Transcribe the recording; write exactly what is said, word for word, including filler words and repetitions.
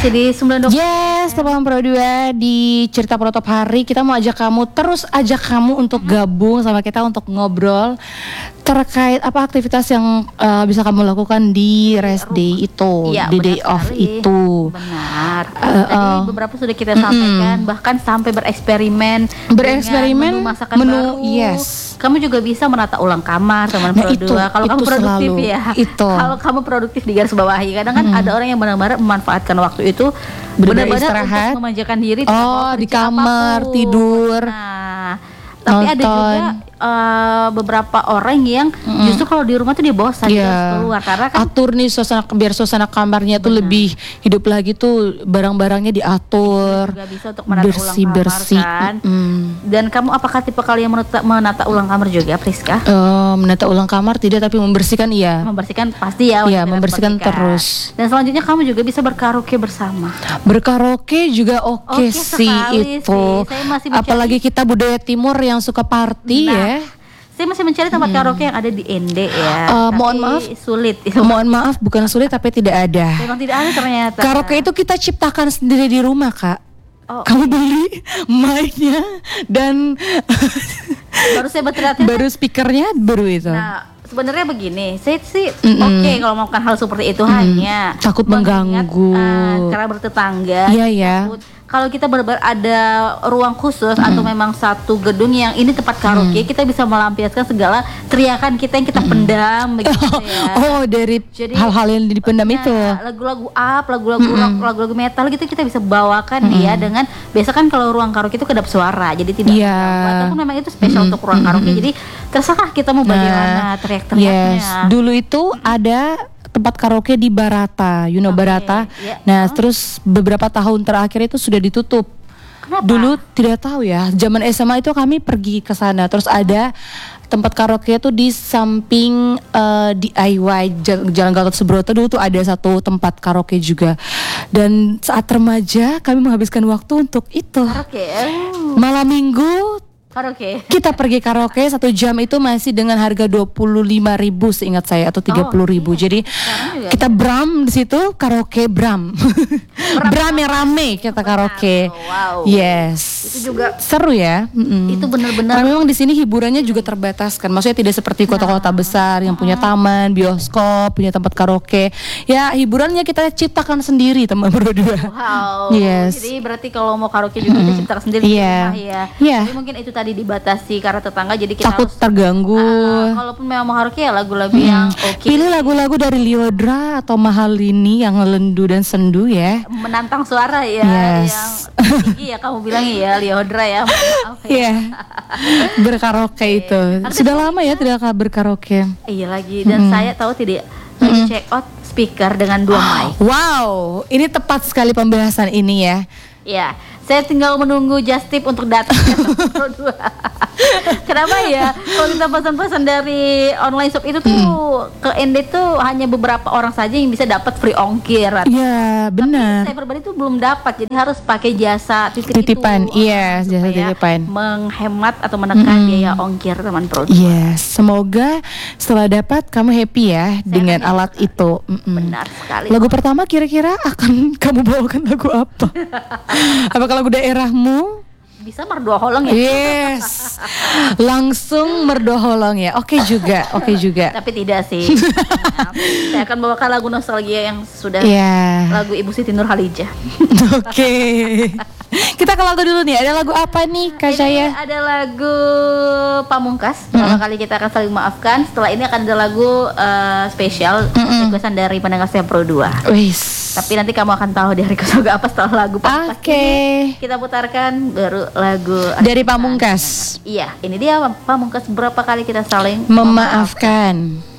masih di sembilan dua puluh. Yes, teman Pro dua di Cerita Protop Hari. Kita mau ajak kamu, terus ajak kamu untuk gabung sama kita untuk ngobrol terkait apa aktivitas yang uh, bisa kamu lakukan di rest day itu, ya, di day off sekali. itu. Benar. Uh, Tadi uh, beberapa sudah kita sampaikan, mm-mm. bahkan sampai bereksperimen, bereksperimen menu masakan menu, baru. Yes. Kamu juga bisa menata ulang kamar, teman nah, Pro dua. Kalau kamu produktif selalu, ya. Itu. Kalau kamu produktif di garis bawahi, kadang kan mm. ada orang yang benar-benar memanfaatkan waktu itu benar-benar untuk memanjakan diri. Oh, di kamar apapun. Tidur. Nah, tapi nonton. Ada juga uh, beberapa orang yang mm-hmm. justru kalau di rumah tuh dia bosan, yeah. dia harus keluar karena kan atur nih suasana, biar suasana kamarnya benar. Tuh lebih hidup lagi tuh, barang-barangnya diatur, juga bisa untuk menata bersih ulang kamar, bersih kan? mm. Dan kamu apakah tipe kalian menata, menata ulang kamar juga, Priska? Uh, menata ulang kamar tidak, tapi membersihkan iya. Membersihkan pasti ya. Iya, membersihkan terus. Dan selanjutnya kamu juga bisa berkaraoke bersama. Berkaraoke juga oke okay sih itu. Sih. Apalagi kita budaya timur yang suka party nah, ya. Saya masih mencari tempat hmm. karaoke yang ada di N D ya. Uh, mohon maaf, sulit. Mohon maaf, bukan sulit tapi tidak ada. Memang tidak ada ternyata. Karaoke itu kita ciptakan sendiri di rumah, Kak. Oh, kamu beli mic-nya dan baru saya berternyata baru speakernya baru itu. Nah, sebenarnya begini, saya sih oke okay kalau melakukan hal seperti itu, mm-mm. hanya takut mengganggu uh, karena bertetangga. Iya ya. Kalau kita benar-benar ada ruang khusus mm. atau memang satu gedung yang ini tempat karaoke, mm. kita bisa melampiaskan segala teriakan kita yang kita pendam, mm. begitu oh, ya. Oh, dari Jadi, hal-hal yang dipendam ya, itu. Lagu-lagu up, lagu-lagu rock, lagu-lagu metal gitu kita bisa bawakan mm. ya dengan biasa kan kalau ruang karaoke itu kedap suara, jadi tidak yeah. ataupun memang itu spesial mm. untuk ruang karaoke. Jadi terserah kita mau bagaimana nah, teriak-teriaknya. Yes. Dulu itu mm. ada tempat karaoke di Barata, you know okay, Barata. Yeah. Nah, oh. terus beberapa tahun terakhir itu sudah ditutup. Kenapa? Dulu tidak tahu ya. Zaman S M A itu kami pergi ke sana. Terus ada tempat karaoke itu di samping uh, D I Y Jalan Gatot Subroto. Dulu tuh ada satu tempat karaoke juga. Dan saat remaja kami menghabiskan waktu untuk itu. Karaoke. Oh. Malam minggu karaoke. Kita pergi karaoke satu jam itu masih dengan harga dua puluh lima ribu seingat saya atau tiga puluh ribu. Oh, iya. Jadi kita bram di situ karaoke bram. Bram yang rame kita karaoke. Wow. Yes. Itu juga seru ya. Mm-mm. Itu benar-benar. Karena memang di sini hiburannya juga terbatas kan. Maksudnya tidak seperti kota-kota besar yang punya taman, bioskop, punya tempat karaoke. Ya hiburannya kita ciptakan sendiri teman berdua. Wow. Yes. Jadi berarti kalau mau karaoke juga mm-hmm. kita ciptakan sendiri yeah. di rumah ya. Yeah. Jadi mungkin itu tadi dibatasi karena tetangga, jadi kita takut harus, terganggu. Uh, kalaupun memang mau karaoke ya lagu-lagu hmm. yang oke. Okay. Pilih lagu-lagu dari Lyodra atau Mahalini yang lendu dan sendu ya. Menantang suara ya, yes. yang tinggi ya kamu bilang ya Lyodra ya. Maaf ya. Yeah. Berkaraoke okay. itu. Artinya sudah lama ya tidak berkaraoke. Iya lagi dan hmm. saya tahu tidak hmm. check out speaker dengan dua mic. Wow, ini tepat sekali pembahasan ini ya. Ya, saya tinggal menunggu Just Tip untuk datang ke Pro dua. Kenapa ya? Kalau kita pesan-pesan dari online shop itu tuh hmm. ke N D tuh hanya beberapa orang saja yang bisa dapat free ongkir. Iya, benar. Tapi saya pribadi tuh belum dapat, jadi harus pakai jasa titip titipan. Itu, iya, jasa titipan. Menghemat atau menekan hmm. biaya ongkir teman Pro dua. Yes, semoga setelah dapat kamu happy ya saya dengan alat sekali. Itu. Mm-mm. Benar sekali. Lagu pertama kira-kira akan kamu bawakan lagu apa? Apakah lagu daerahmu? Bisa Merdu Holong ya? Yes. Langsung Merdu Holong ya. Oke okay juga, oke okay juga. Tapi tidak sih. Nah, saya akan bawakan lagu nostalgia yang sudah yeah. lagu Ibu Siti Nurhaliza. Oke. Okay. Kita ke lagu dulu nih. Ada lagu apa nih Kak Jaya? Ada lagu Pamungkas. Pertama mm-hmm. kali kita akan saling maafkan. Setelah ini akan ada lagu uh, spesial mm-hmm. requestan dari pendengar saya Pro dua. Wis. Tapi nanti kamu akan tahu dari lagu apa setelah lagu Pamungkas. Oke. Okay. Kita putarkan baru lagu dari Pamungkas. Iya, ini dia Pamungkas. Berapa kali kita saling memaafkan.